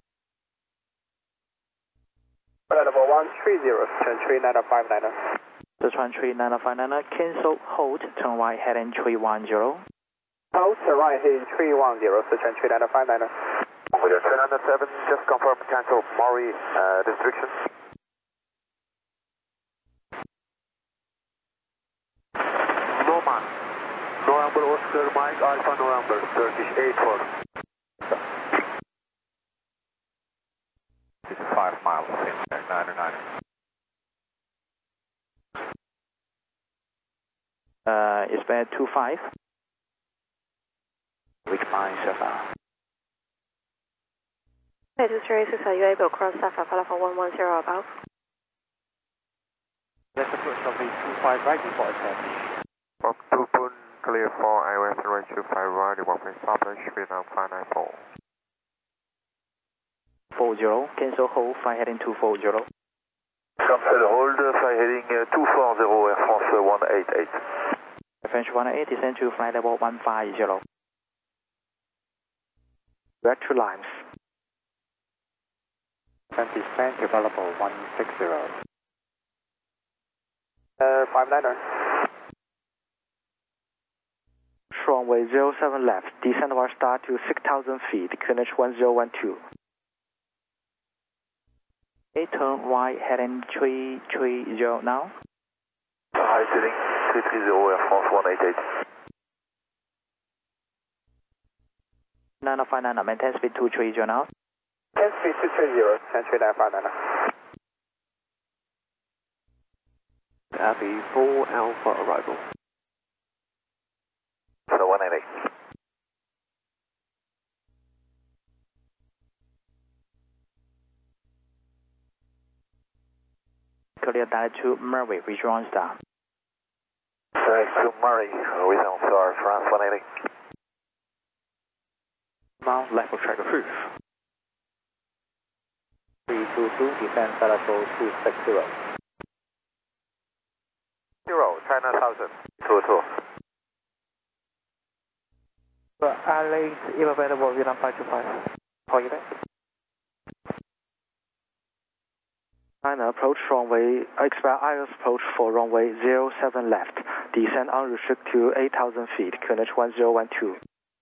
Level one three zero, turn three nine five nine. Sichuan three nine five nine, cancel, hold, turn right, heading three one zero. Hold, turn right, heading three one zero, Sichuan three nine five nine. With your three nine seven, just confirm cancel Maury uh, restriction. Roman, November Oscar Mike Alpha November, Turkish eight four. It's five miles in nine nine. Uh, it's bad two five. Weak mine so far. Hey, two three six, are you able to cross Safa for one one zero above? Let's approach of the two five right before establish. From two Pun, clear for I O S runway two five right, one point establish, Vietnam five nine four. four zero, cancel hold, fly heading two four zero. Cancel hold, fly heading uh, two four zero, Air France uh, one eight eight. French one eight, descend to flight level one five zero. Red two lines. And descent to level one six zero. Uh, five niner. Runway zero seven left, descent will start to six thousand feet, Q N H one zero one two. Okay, turn right, heading three three zero now. Hi, heading three three zero, Air France one eight eight. nine five nine, maintain speed two three zero now. Ten speed two three zero, ten three nine five nine. Abbey four Alpha arrival. So one eight eight. Clear direct to Murray, reach on star. Direct to Murray, with on star, France one eight eight. Now level track approved. three two two, descend level two six zero. Zero, China thousand. Two two. Alex, if available, Vietnam five two five. Call you back. China approach runway, expect I O S approach for runway zero seven left. Descend unrestricted to eight thousand feet, Q N H one zero one two.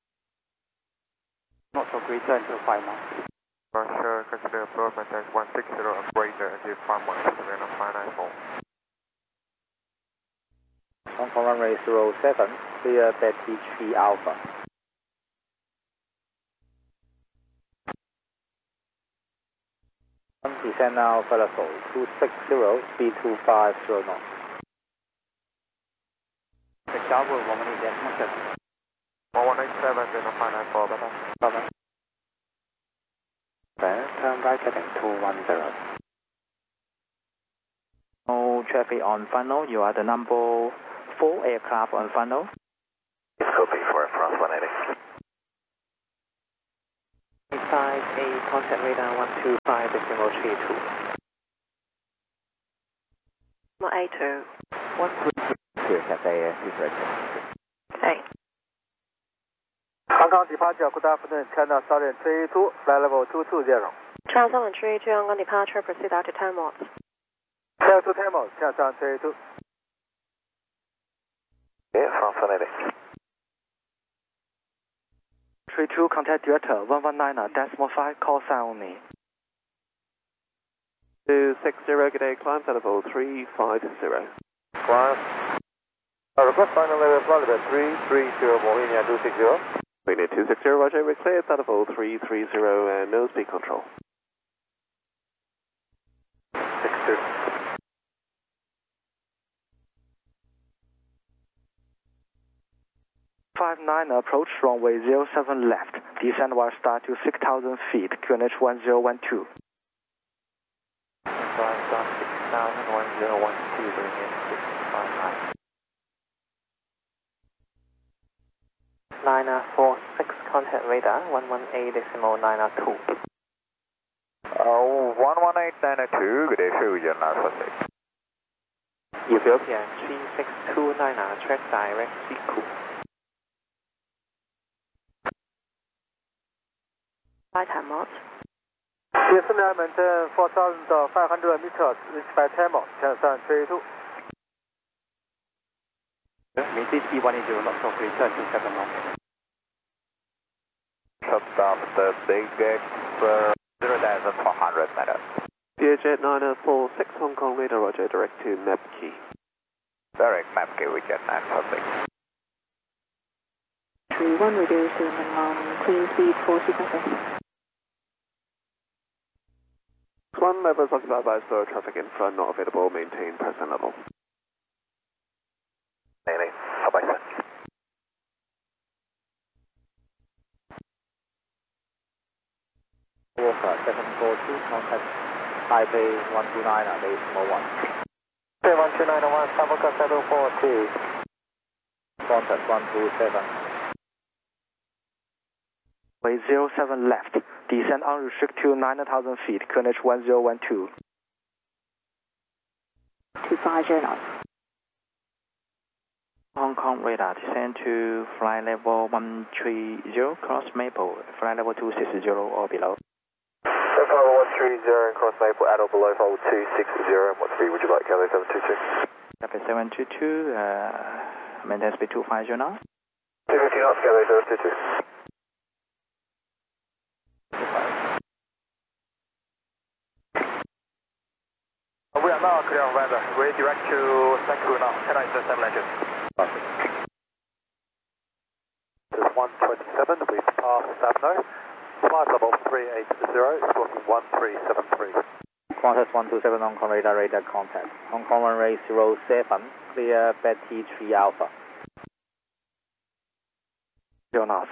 Not so greater until five miles. Russia, consider approach maintain one six zero and greater until five miles to Vietnam five nine four. Hong Kong runway zero seven, clear Betty three Alpha. Descend now, level two six zero, speed two five zero knots. The Tower one one eight decimal seven. one one eight seven, Vietnam five nine four, bye-bye. Bye-bye. Then turn right heading two one zero. No traffic on funnel, you are the number four aircraft on funnel. It's copy for France one eight eight. Five eight, contact radar one two five decimal three two. A two. one three two, Cathay two. Okay. Hong Kong departure, good afternoon, China Southern three two, flight level two two zero. China Southern three two, Hong Kong departure, proceed out to ten knots. Tail to ten knots, China Southern three two. Yeah, France one eighty. three two, contact Delta one one nine decimal five, call sign only. two six zero, good day, climb level three five zero. Climb. Uh, request final level flight level three three zero, Molinia two six zero. Molinia two six zero, roger, we're clear, flight level three three zero and no speed control. six two. five nine, approach runway zero seven left, descend while start to six thousand feet, Q N H one zero one two. Five start six thousand one zero one two, bring in six five nine. Nine four six, contact radar one one eight decimal nine two. Uh, one one eight nine two, good day, Fujian Alpha six. Ethiopia three six two nine, track direct Siku. By ten knots. Descend and maintain four thousand five hundred meters, reach by ten knots, China Southern three two. Maintain speed one eighty knots, so return to seven knots. Shut down the big X, uh, zero thousand four hundred meters. Learjet nine four six, Hong Kong radar, roger, direct to Mapkey. Direct Mapkey, we get nine four six. three one, reduce to minimum clean speed four seconds. One level is occupied by slow traffic in front, not available, maintain present level. eighty, bye-bye, sir. Walker seven four two, contact Taipei one two nine, decimal one. Taipei one two nine one, Walker seven four two. Contact one two seven. Way zero seven left, descend unrestricted to nine thousand feet, Q N H one zero one two. two five zero knots. Hong Kong radar, descend to flight level one three zero, cross Maple, flight level two six zero or below. Delta one three zero, cross Maple, at or below level two six zero, what speed would you like, Kelly seven two two? Delta seven two two, uh, maintain speed two five zero knots. two fifty knots, Kelly seven two two. We are now clear on weather. We direct to Senku now. Can I just seven engines? This is one twenty-seven, we've passed Sabno. Flight level three eight zero, squawking one three seven three. Contact one two seven, Hong Kong radar, radar contact. Hong Kong runway zero seven, clear Betty three Alpha. Zero knots.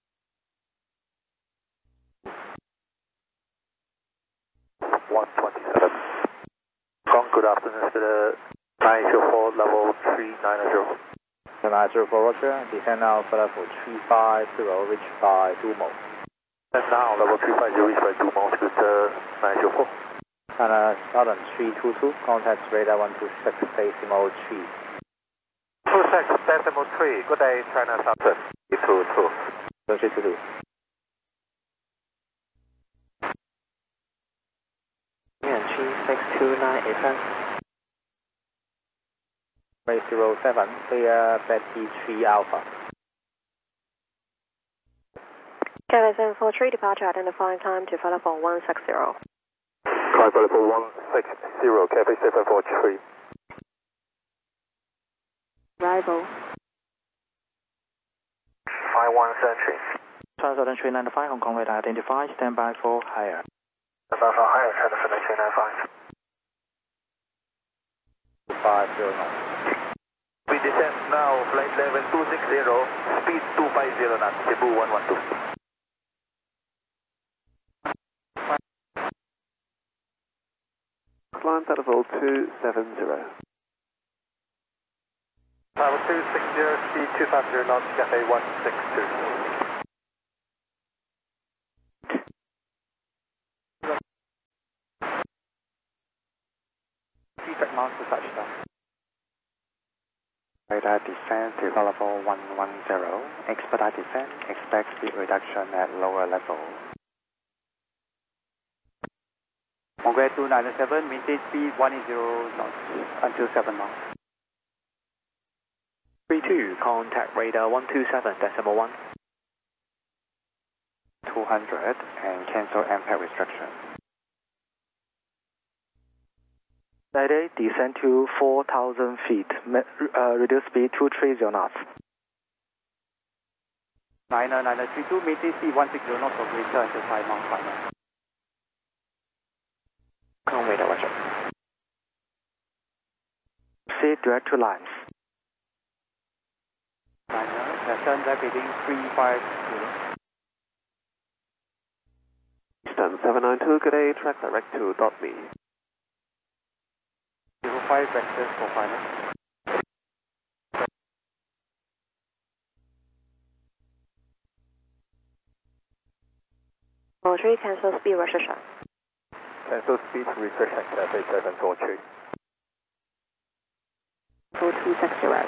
one twenty-seven. Hong Kong, good afternoon, to the nine zero four, level three nine zero. nine zero four, roger. Descend now for level three five zero, reach by Dumo. And now, level three five zero, reach by Dumo, to the nine zero four. China Southern three two two, contact radar one two six, decimal three. two six, decimal three, good day, China Southern. three two two. three two two. three six two nine, Ethan. Runway zero seven, clear Betty three Alpha. Kelly seven four three, departure identifying time to flight level one six zero. Flight level one six zero, Kelly seven four three. Arrival. five one Century. China Southern three nine five, Hong Kong radar identified, stand by for higher. Stand by for higher, China Southern three nine five. five zero knots. We descend now, flight level two six zero, speed two five zero knots, Cebu one one two. Climb level two seven zero. Level two six zero, speed two five zero knots, Cathay one six two. expect Mars to touchdown. Radar descent to level one one zero. Expedite descent. Expect speed reduction at lower level. Mongol two nine seven, maintain speed one eighty knots until seven miles. three two, contact radar one two seven decimal one. two hundred and cancel impact restriction. Mayday, descend to four thousand feet. Uh, reduce speed two thirty knots. Niner niner three two, maintain speed one sixty knots or greater until five miles final. Come radar, watch out. Proceed direct to lines. Niner, descend rapiding three five zero. Eastern seven nine two, good day, track direct to dot me. zero five vectors for final. four three, cancel speed restriction. Cancel speed restriction, Cathay seven four three. four two six zero.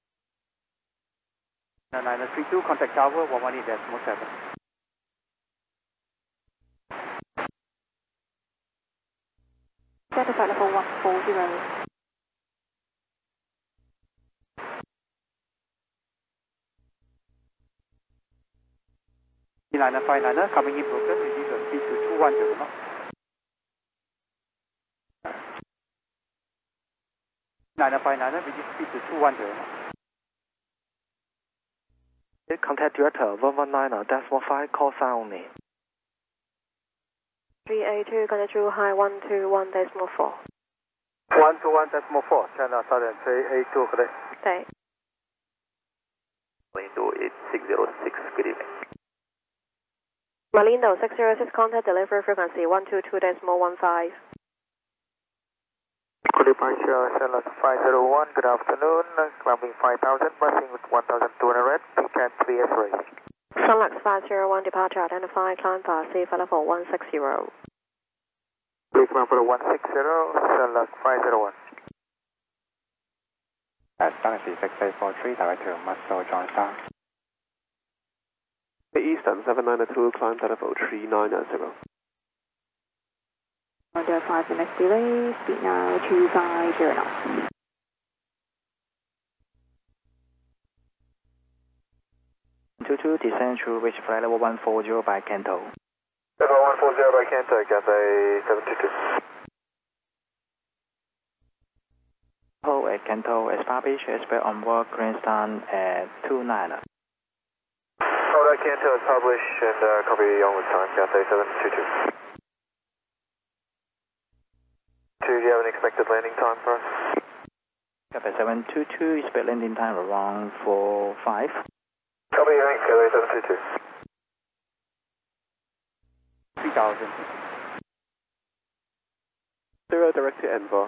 Niner three two, contact tower one one eight decimal seven. Center flight level one four zero. Niner five niner, coming in broken, reduce your speed to two one zero knots. Niner five niner, reduce speed to two one zero knots. Contact director one one nine decimal five, call sign only. three eight two, contact through high one two one decimal four. one two one decimal four, China Southern three eight two, good day. Day. Window eight six zero six, good evening. Malindo six zero six, contact delivery frequency one two two decimal one five. Good departure, Sunlux five zero one, good afternoon, climbing five thousand, passing with one thousand two hundred red, P C A N three S race. Sunlux five zero one, departure identify, climb path, C for level one six zero. Please climb for one six zero, Sunlux five zero one. At Galaxy six eight four three, direct to Muscle John Star. Eastern seven nine two, climb level three nine zero. Under five minutes delay, speed now two five zero knots. two two, descend to reach flight level one four zero by Kanto. Level one four zero by Kanto, Cathay seven two two. Hold at Kanto, establish expect onboard Grandstand at two nine. Hold at Kanto, establish and uh, copy onward time, Cathay seven two two. Do you have an expected landing time for us? Cathay seven two two, expect landing time around four five. Copy, thanks, Cathay seven two two. three thousand. Zero direct to Envar.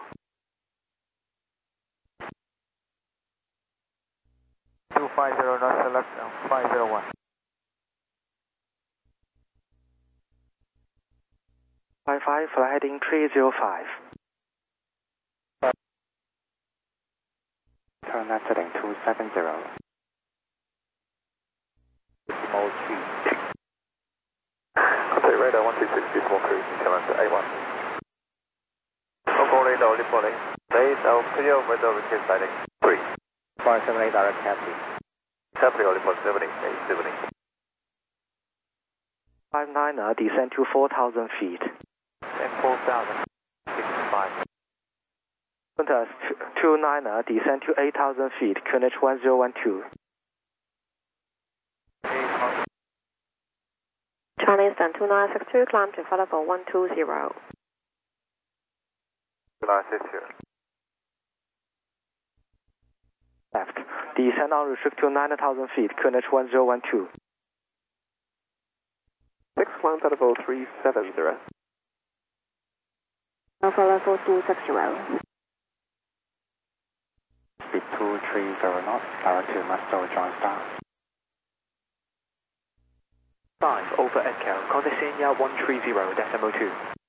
two five zero, not select, five zero one. five five, fly heading three zero five. Turn left heading two seven zero. Decimal three. Contact radar one two six, decimal three, command to A one. Local radar, reporting. Radar, clear, weather, repeat sighting. three. five seven eight, direct taxi. Taxi, report seven eight eight, seven eight. five nine, descend to four thousand feet. And four thousand, sixty-five. Contact two nine, descend to eight thousand feet, Q N H one zero one two. China Eastern two nine six two, climb to flight level one two zero. nine six two. Left. Descend unrestricted to nine thousand feet, Q N H one zero one two. Six, climb level three seven zero. Alpha level two six zero. Speed two three zero knots, direct to Muscle John Star. five, over Echo, contact Senya one three zero decimal two.